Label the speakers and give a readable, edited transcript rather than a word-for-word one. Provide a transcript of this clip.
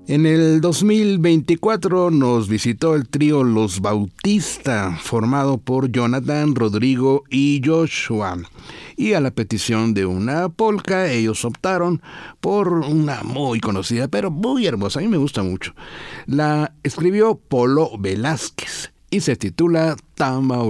Speaker 1: En el 2024 nos visitó el trío Los Bautista, formado por Jonathan, Rodrigo y Joshua. Y a la petición de una polca, ellos optaron por una muy conocida, pero muy hermosa. A mí me gusta mucho. La escribió Polo Velázquez y se titula Tamaulipas.